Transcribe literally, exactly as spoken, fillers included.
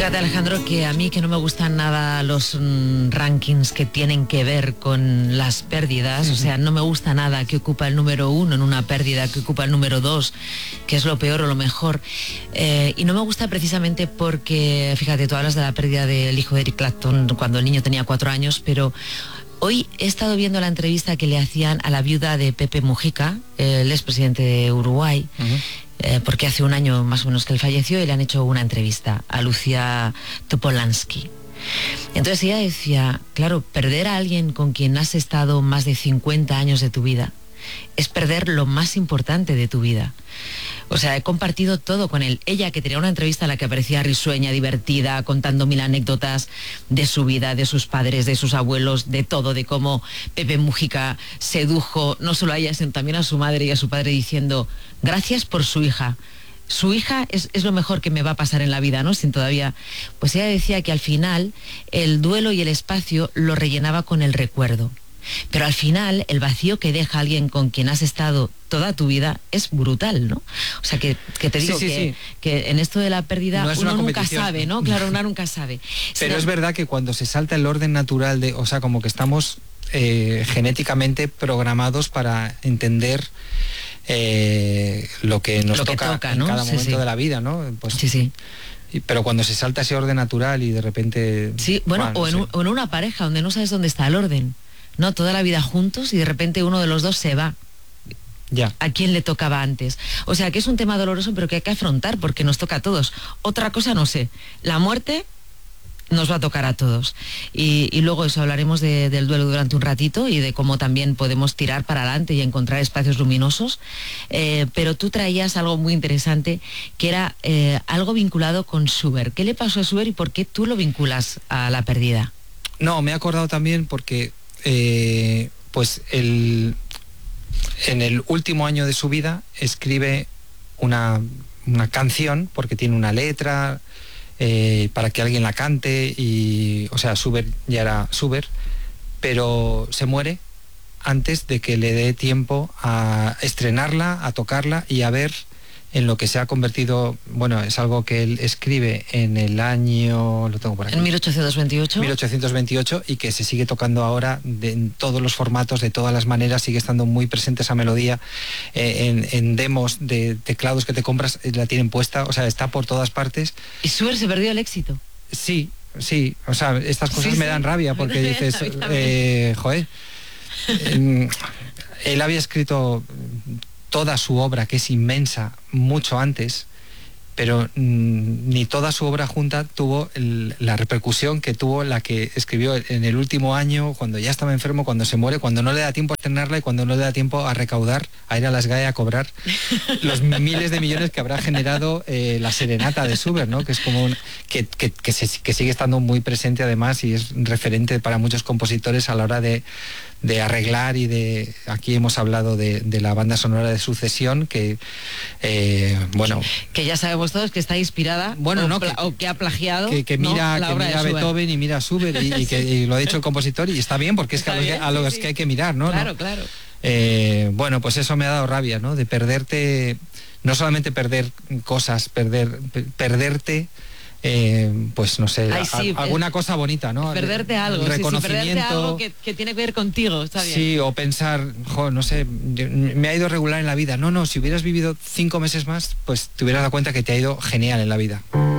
Fíjate, Alejandro, que a mí que no me gustan nada los mm, rankings que tienen que ver con las pérdidas, uh-huh. O sea, no me gusta nada que ocupa el número uno en una pérdida, que ocupa el número dos, que es lo peor o lo mejor. Eh, y no me gusta precisamente porque, fíjate, tú hablas de la pérdida del hijo de Eric Clapton cuando el niño tenía cuatro años, pero hoy he estado viendo la entrevista que le hacían a la viuda de Pepe Mujica, el expresidente de Uruguay, uh-huh. Eh, porque hace un año más o menos que él falleció y le han hecho una entrevista a Lucía Topolansky. Entonces ella decía, claro, perder a alguien con quien has estado más de cincuenta años de tu vida es perder lo más importante de tu vida. O sea, he compartido todo con él. Ella, que tenía una entrevista en la que aparecía risueña, divertida, contando mil anécdotas de su vida, de sus padres, de sus abuelos, de todo, de cómo Pepe Mujica sedujo no solo a ella, sino también a su madre y a su padre, diciendo, gracias por su hija. Su hija es, es lo mejor que me va a pasar en la vida, ¿no? Sin todavía... Pues ella decía que al final el duelo y el espacio lo rellenaba con el recuerdo. Pero al final el vacío que deja alguien con quien has estado toda tu vida es brutal, ¿no? O sea, que, que te digo sí, sí, que, sí. que en esto de la pérdida no uno nunca sabe, ¿no? Claro, uno nunca sabe. Pero Sino... es verdad que cuando se salta el orden natural de, o sea, como que estamos eh, genéticamente programados para entender eh, lo que nos lo que toca, toca, en ¿no? cada sí, momento sí. de la vida, ¿no? Pues, sí, sí. Pero cuando se salta ese orden natural y de repente... Sí, bueno, bueno o, en, no sé. o en una pareja donde no sabes dónde está el orden. No, toda la vida juntos y de repente uno de los dos se va. Ya. ¿A quién le tocaba antes? O sea, que es un tema doloroso, pero que hay que afrontar porque nos toca a todos. Otra cosa no sé. La muerte nos va a tocar a todos. Y, y luego eso, hablaremos de, del duelo durante un ratito y de cómo también podemos tirar para adelante y encontrar espacios luminosos. Eh, pero tú traías algo muy interesante, que era eh, algo vinculado con Schubert. ¿Qué le pasó a Schubert y por qué tú lo vinculas a la pérdida? No, me he acordado también porque... Eh, pues el, en el último año de su vida escribe una, una canción porque tiene una letra eh, para que alguien la cante y, o sea, Schubert ya era Schubert, pero se muere antes de que le dé tiempo a estrenarla, a tocarla y a ver en lo que se ha convertido, bueno, es algo que él escribe en el año, lo tengo por aquí. ¿En mil ochocientos veintiocho? mil ochocientos veintiocho y que se sigue tocando ahora de, en todos los formatos, de todas las maneras, sigue estando muy presente esa melodía, eh, en, en demos de teclados que te compras, eh, la tienen puesta, o sea, está por todas partes. ¿Y Schubert se perdió el éxito? Sí, sí, o sea, estas cosas sí, me sí. dan rabia porque dices, eh, joder, eh, él había escrito toda su obra, que es inmensa, mucho antes, pero mmm, ni toda su obra junta tuvo el, la repercusión que tuvo la que escribió en el último año, cuando ya estaba enfermo, cuando se muere, cuando no le da tiempo a estrenarla y cuando no le da tiempo a recaudar, a ir a las GAE a cobrar los miles de millones que habrá generado eh, la serenata de Schubert, ¿no? Que es como un, que, que, que, se, que sigue estando muy presente además y es referente para muchos compositores a la hora de de arreglar y de... Aquí hemos hablado de, de la banda sonora de Sucesión, que, eh, bueno... Que ya sabemos todos que está inspirada, bueno, o, no, que, o que ha plagiado... Que, que mira, ¿no? que mira a Beethoven y mira a Schubert, y, y que y lo ha dicho el compositor, y está bien, porque es que a los, bien, a los sí, que hay que mirar, ¿no? Claro, ¿no? claro. Eh, bueno, pues eso me ha dado rabia, ¿no? De perderte... No solamente perder cosas, perder perderte... Eh, pues no sé, Ay, sí, a, alguna cosa bonita, ¿no? Perderte algo, reconocimiento, sí, sí, perderte algo que, que tiene que ver contigo, está bien. Sí, o pensar, jo, no sé, me ha ido regular en la vida. No, no, si hubieras vivido cinco meses más, pues te hubieras dado cuenta que te ha ido genial en la vida.